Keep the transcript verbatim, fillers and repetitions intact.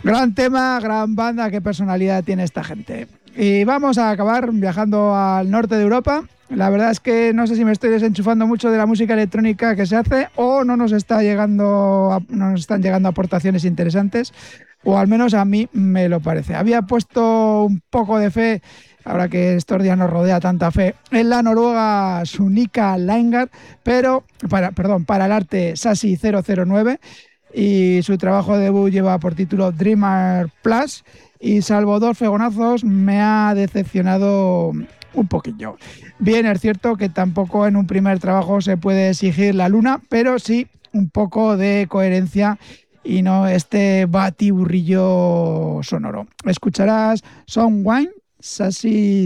Gran tema, gran banda, qué personalidad tiene esta gente. Y vamos a acabar viajando al norte de Europa. La verdad es que no sé si me estoy desenchufando mucho de la música electrónica que se hace o no nos está llegando, no nos están llegando aportaciones interesantes, o al menos a mí me lo parece. Había puesto un poco de fe, ahora que estos días nos rodea tanta fe, en la noruega Sunika Leingard, pero para, perdón, para el arte Sasi cero cero nueve, y su trabajo de debut lleva por título Dreamer Plus, y salvo dos fregonazos me ha decepcionado un poquillo. Bien, es cierto que tampoco en un primer trabajo se puede exigir la luna, pero sí un poco de coherencia y no este batiburrillo sonoro. Escucharás Some Wine, Sassy